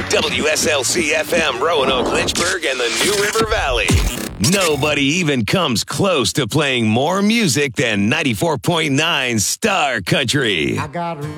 WSLC FM, Roanoke, Lynchburg, and the New River Valley. Nobody even comes close to playing more music than 94.9 Star Country. I got